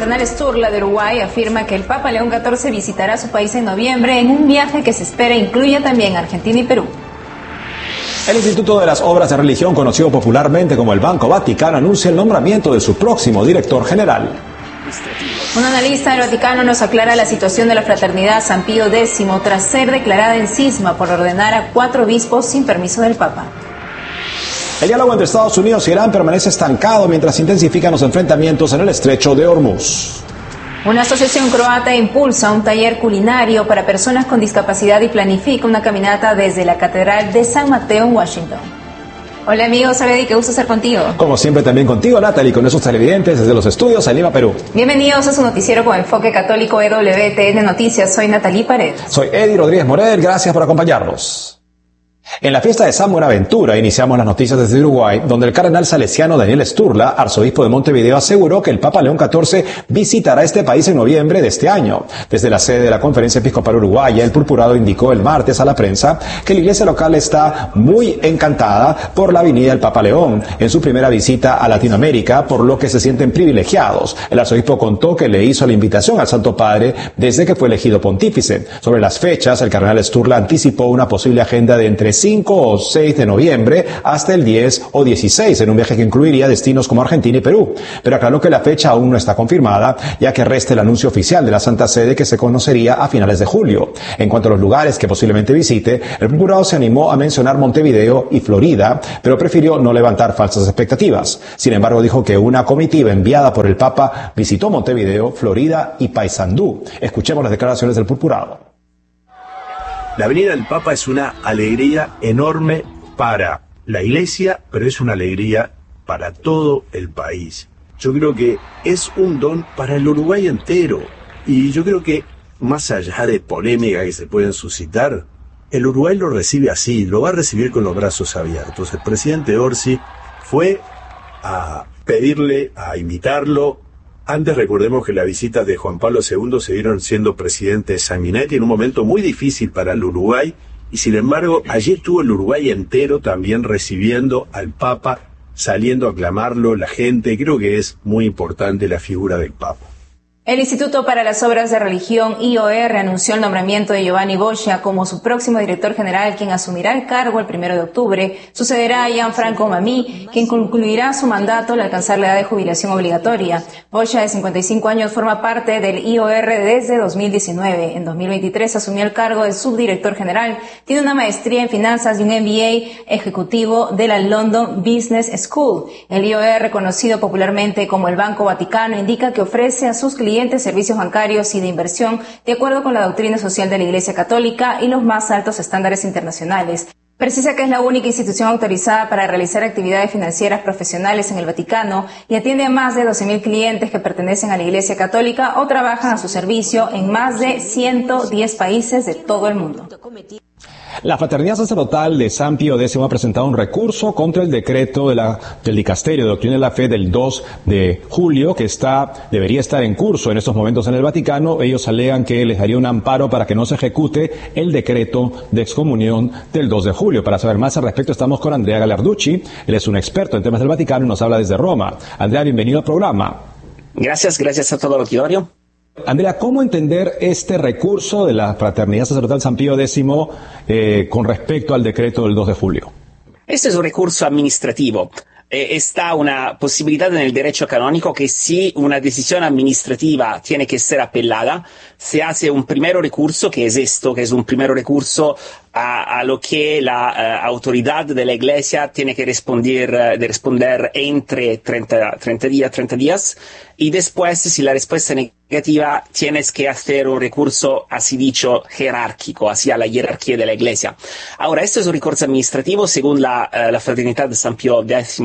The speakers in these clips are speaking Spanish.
cardenal Sturla de Uruguay afirma que el Papa León XIV visitará su país en noviembre en un viaje que se espera incluya también Argentina y Perú. El Instituto de las Obras de Religión, conocido popularmente como el Banco Vaticano, anuncia el nombramiento de su próximo director general. Un analista del Vaticano nos aclara la situación de la Fraternidad San Pío X tras ser declarada en cisma por ordenar a 4 obispos sin permiso del Papa. El diálogo entre Estados Unidos y Irán permanece estancado mientras se intensifican los enfrentamientos en el estrecho de Hormuz. Una asociación croata impulsa un taller culinario para personas con discapacidad y planifica una caminata desde la Catedral de San Mateo en Washington. Hola amigos, soy Eddie, qué gusto estar contigo. Como siempre también contigo, Natalie, con esos televidentes desde los estudios en Lima, Perú. Bienvenidos a su noticiero con enfoque católico EWTN Noticias. Soy Natalie Paredes. Soy Eddie Rodríguez Morel, gracias por acompañarnos. En la fiesta de San Buenaventura iniciamos las noticias desde Uruguay, donde el cardenal salesiano Daniel Sturla, arzobispo de Montevideo, aseguró que el Papa León XIV visitará este país en noviembre de este año. Desde la sede de la Conferencia Episcopal Uruguaya, el purpurado indicó el martes a la prensa que la iglesia local está muy encantada por la venida del Papa León en su primera visita a Latinoamérica, por lo que se sienten privilegiados. El arzobispo contó que le hizo la invitación al Santo Padre desde que fue elegido pontífice. Sobre las fechas, el cardenal Sturla anticipó una posible agenda de entre 5 o 6 de noviembre hasta el 10 o 16 en un viaje que incluiría destinos como Argentina y Perú, pero aclaró que la fecha aún no está confirmada, ya que resta el anuncio oficial de la Santa Sede que se conocería a finales de julio. En cuanto a los lugares que posiblemente visite, el procurado se animó a mencionar Montevideo y Florida, pero prefirió no levantar falsas expectativas. Sin embargo, dijo que una comitiva enviada por el Papa visitó Montevideo, Florida y Paysandú. Escuchemos las declaraciones del purpurado. La venida del Papa es una alegría enorme para la Iglesia, pero es una alegría para todo el país. Yo creo que es un don para el Uruguay entero. Y yo creo que, más allá de polémicas que se pueden suscitar, el Uruguay lo recibe así, lo va a recibir con los brazos abiertos. El presidente Orsi fue a pedirle, a invitarlo. Antes recordemos que las visitas de Juan Pablo II se dieron siendo presidente de Sanguinetti en un momento muy difícil para el Uruguay, y sin embargo allí estuvo el Uruguay entero también recibiendo al Papa, saliendo a aclamarlo la gente. Creo que es muy importante la figura del Papa. El Instituto para las Obras de Religión, IOR, anunció el nombramiento de Giovanni Boscia como su próximo director general, quien asumirá el cargo el 1 de octubre. Sucederá a Gianfranco Mamí, quien concluirá su mandato al alcanzar la edad de jubilación obligatoria. Boscia, de 55 años, forma parte del IOR desde 2019. En 2023 asumió el cargo de subdirector general. Tiene una maestría en finanzas y un MBA ejecutivo de la London Business School. El IOR, conocido popularmente como el Banco Vaticano, indica que ofrece a sus clientes servicios bancarios y de inversión de acuerdo con la doctrina social de la Iglesia Católica y los más altos estándares internacionales. Precisa que es la única institución autorizada para realizar actividades financieras profesionales en el Vaticano y atiende a más de 12.000 clientes que pertenecen a la Iglesia Católica o trabajan a su servicio en más de 110 países de todo el mundo. La Fraternidad Sacerdotal de San Pío X ha presentado un recurso contra el decreto del Dicasterio de Doctrina de la Fe del 2 de julio, que debería estar en curso en estos momentos en el Vaticano. Ellos alegan que les daría un amparo para que no se ejecute el decreto de excomunión del 2 de julio. Para saber más al respecto, estamos con Andrea Galarducci. Él es un experto en temas del Vaticano y nos habla desde Roma. Andrea, bienvenido al programa. Gracias a todo el auditorio. Andrea, ¿cómo entender este recurso de la Fraternidad Sacerdotal San Pío X con respecto al decreto del 2 de julio? Este es un recurso administrativo. Está una posibilidad en el derecho canónico que si una decisión administrativa tiene que ser apelada, se hace un primer recurso, que es esto, que es un primer recurso a lo que la autoridad de la Iglesia tiene que responder entre 30 días, y después, si la respuesta es negativa, tienes que hacer un recurso, así dicho, jerárquico, hacia la jerarquía de la Iglesia. Ahora, esto es un recurso administrativo, según la Fraternidad de San Pío X,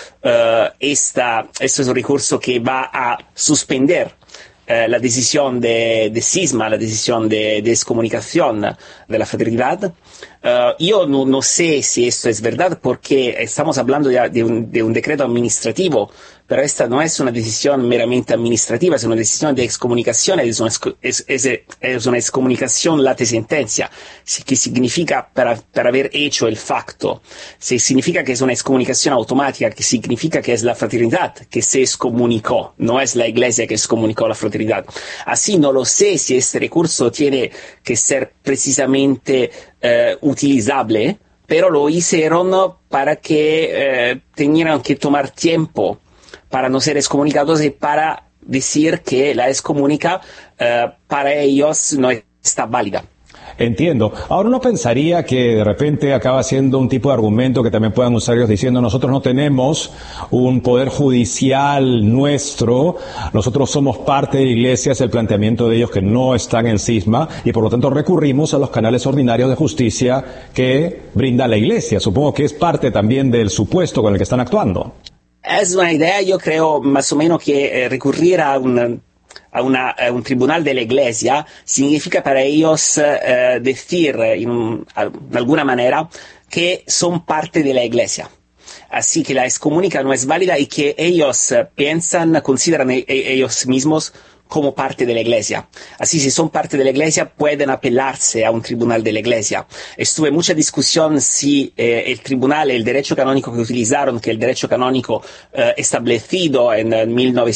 esto es un recurso que va a suspender la decisión de cisma, la decisión de excomunicación de la fraternidad, Yo no sé si esto es verdad porque estamos hablando ya de un decreto administrativo, pero esta no es una decisión meramente administrativa, es una decisión de excomunicación, es una excomunicación late sentencia, que significa para haber hecho el facto, significa que es una excomunicación automática, que significa que es la fraternidad que se excomunicó, no es la iglesia que excomunicó la fraternidad. Así no lo sé si este recurso tiene que ser precisamente utilizable, pero lo hicieron para que tuvieran que tomar tiempo para no ser excomunicados y para decir que la excomunica para ellos no está válida. Entiendo. Ahora uno pensaría que de repente acaba siendo un tipo de argumento que también puedan usar ellos diciendo nosotros no tenemos un poder judicial nuestro, nosotros somos parte de la iglesia, es el planteamiento de ellos que no están en cisma y por lo tanto recurrimos a los canales ordinarios de justicia que brinda la iglesia. Supongo que es parte también del supuesto con el que están actuando. Es una idea, yo creo, más o menos que recurrir a un tribunal de la iglesia significa para ellos decir en alguna manera que son parte de la iglesia. Así que la excomunica no es válida y que ellos consideran ellos mismos como parte de la iglesia. Así, si son parte de la iglesia, pueden apelarse a un tribunal de la iglesia. Estuve mucha discusión si el derecho canónico que utilizaron, que el derecho canónico establecido en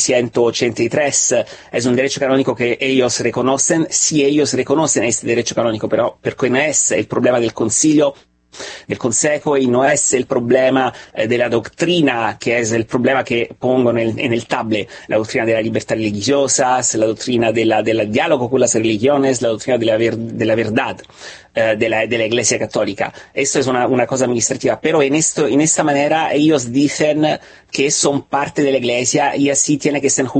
1983, es un derecho canónico que ellos reconocen, si ellos reconocen este derecho canónico, pero porque no es el problema del concilio, del Consejo y no es el problema de la doctrina, que es el problema que pongo en el tablet, la doctrina de la libertad religiosa, la doctrina del diálogo con las religiones, la doctrina de la verdad de la Iglesia Católica. Esto es una cosa administrativa, pero en esta manera ellos dicen que son parte de la Iglesia y así tiene que ser